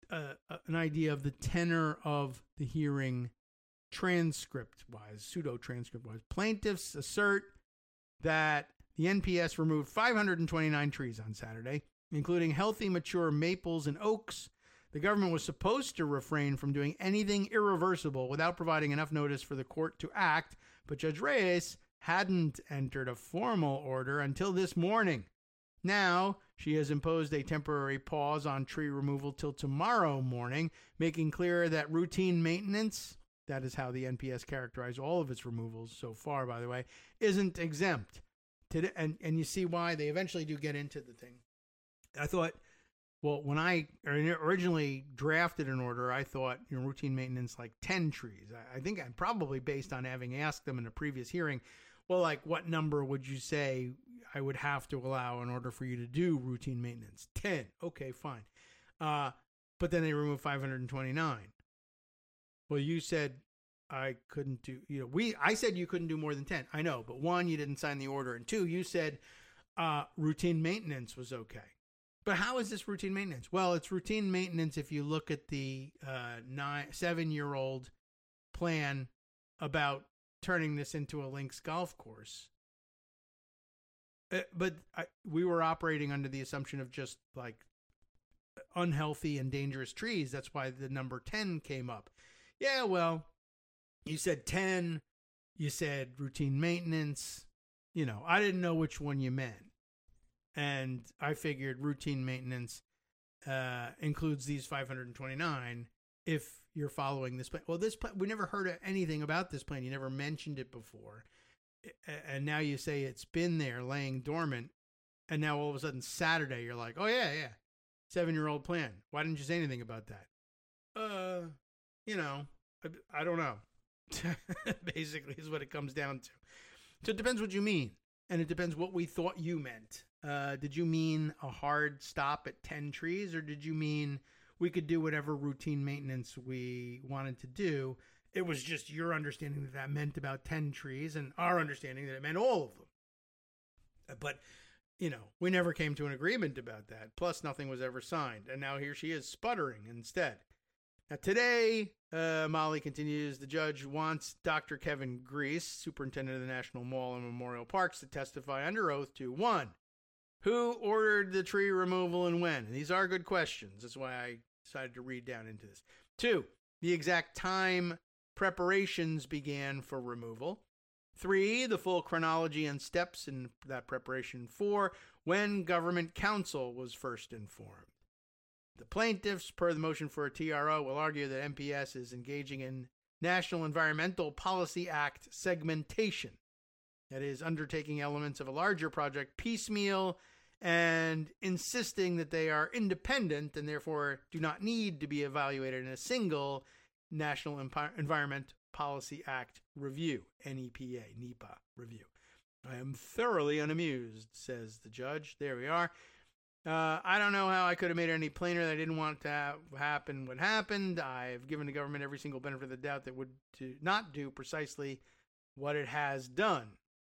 an idea of the tenor of the hearing transcript-wise, pseudo-transcript-wise. Plaintiffs assert that the NPS removed 529 trees on Saturday, including healthy, mature maples and oaks. The government was supposed to refrain from doing anything irreversible without providing enough notice for the court to act, but Judge Reyes hadn't entered a formal order until this morning. Now, she has imposed a temporary pause on tree removal till tomorrow morning, making clear that routine maintenance, that is how the NPS characterized all of its removals so far, by the way, isn't exempt. And you see why they eventually do get into the thing. I thought, well, when I originally drafted an order, I thought routine maintenance like 10 trees. I think I'm probably based on having asked them in a previous hearing, well, like what number would you say I would have to allow in order for you to do routine maintenance? 10. Okay, fine. But then they removed 529. Well, you said I couldn't do, I said you couldn't do more than 10. I know, but one, you didn't sign the order. And two, you said routine maintenance was okay. But how is this routine maintenance? Well, it's routine maintenance if you look at the 7-year-old plan about turning this into a links golf course. But we were operating under the assumption of just like unhealthy and dangerous trees. That's why the number 10 came up. Yeah, well, you said 10, you said routine maintenance. I didn't know which one you meant. And I figured routine maintenance includes these 529 if you're following this plan. Well, this plan, we never heard anything about this plan. You never mentioned it before. And now you say it's been there laying dormant. And now all of a sudden Saturday, you're like, oh, yeah. 7-year-old plan. Why didn't you say anything about that? I don't know. Basically is what it comes down to. So it depends what you mean. And it depends what we thought you meant. Did you mean a hard stop at 10 trees, or did you mean we could do whatever routine maintenance we wanted to do? It was just your understanding that meant about 10 trees and our understanding that it meant all of them. But, we never came to an agreement about that. Plus, nothing was ever signed. And now here she is sputtering instead. Now, today, Molly continues, the judge wants Dr. Kevin Grease, superintendent of the National Mall and Memorial Parks, to testify under oath to 1, who ordered the tree removal and when? And these are good questions. That's why I decided to read down into this. 2, the exact time preparations began for removal. 3, the full chronology and steps in that preparation. 4, when government counsel was first informed. The plaintiffs, per the motion for a TRO, will argue that NPS is engaging in National Environmental Policy Act segmentation. That is, undertaking elements of a larger project piecemeal and insisting that they are independent and therefore do not need to be evaluated in a single National Environment Policy Act review, NEPA review. I am thoroughly unamused, says the judge. There we are. I don't know how I could have made it any plainer that I didn't want to happen what happened. I've given the government every single benefit of the doubt that would not do precisely what it has done.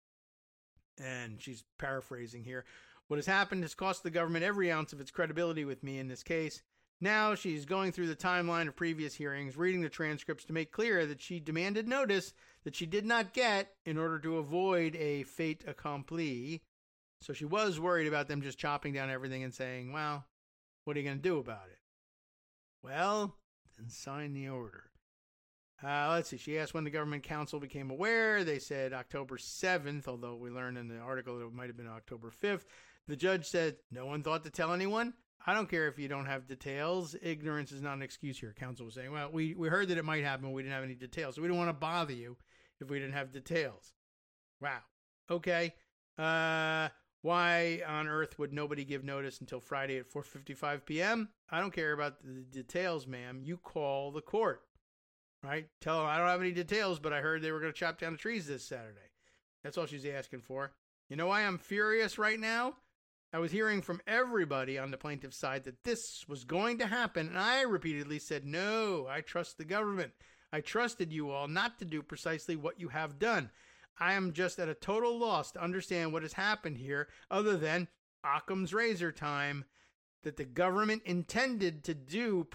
And she's paraphrasing here. What has happened has cost the government every ounce of its credibility with me in this case. Now she's going through the timeline of previous hearings, reading the transcripts to make clear that she demanded notice that she did not get in order to avoid a fait accompli. So she was worried about them just chopping down everything and saying, well, what are you going to do about it? Well, then sign the order. Let's see. She asked when the government counsel became aware. They said October 7th, although we learned in the article that it might have been October 5th. The judge said, no one thought to tell anyone. I don't care if you don't have details. Ignorance is not an excuse here. Counsel was saying, well, we heard that it might happen. We didn't have any details. So we didn't want to bother you if we didn't have details. Wow. Okay. Why on earth would nobody give notice until Friday at 4:55 p.m.? I don't care about the details, ma'am. You call the court, right? Tell them I don't have any details, but I heard they were going to chop down the trees this Saturday. That's all she's asking for. You know why I'm furious right now? I was hearing from everybody on the plaintiff's side that this was going to happen, and I repeatedly said, no, I trust the government. I trusted you all not to do precisely what you have done. I am just at a total loss to understand what has happened here other than Occam's razor time, that the government intended to do